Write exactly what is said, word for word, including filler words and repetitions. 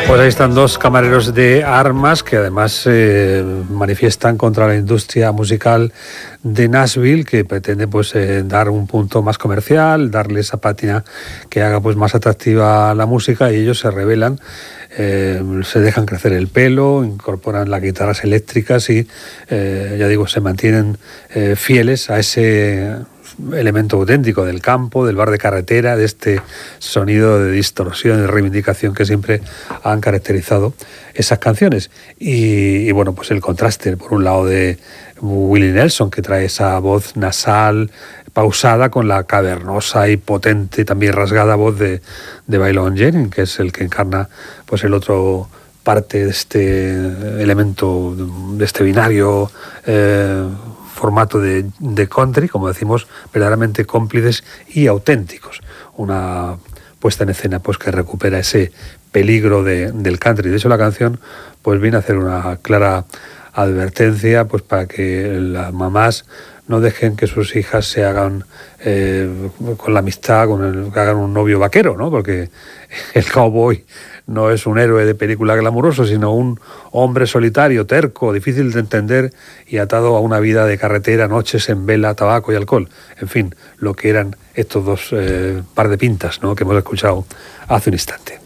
Pues ahí están dos camareros de armas que además eh, manifiestan contra la industria musical de Nashville, que pretende pues eh, dar un punto más comercial, darle esa pátina que haga pues más atractiva la música, y ellos se rebelan, eh, se dejan crecer el pelo, incorporan las guitarras eléctricas y eh, ya digo, se mantienen eh, fieles a ese elemento auténtico del campo, del bar de carretera, de este sonido de distorsión y reivindicación que siempre han caracterizado esas canciones. Y, y bueno, pues el contraste, por un lado, de Willie Nelson, que trae esa voz nasal, pausada, con la cavernosa y potente, también rasgada voz de, de Waylon Jennings, que es el que encarna pues el otro parte de este elemento, de este binario eh, formato de, de country, como decimos, verdaderamente cómplices y auténticos. Una puesta en escena pues que recupera ese peligro de, del country. De hecho, la canción pues viene a hacer una clara advertencia pues para que las mamás no dejen que sus hijas se hagan eh, con la amistad, con el, que hagan un novio vaquero, ¿no? Porque el cowboy no es un héroe de película glamuroso, sino un hombre solitario, terco, difícil de entender y atado a una vida de carretera, noches en vela, tabaco y alcohol. En fin, lo que eran estos dos eh, par de pintas, ¿no?, que hemos escuchado hace un instante.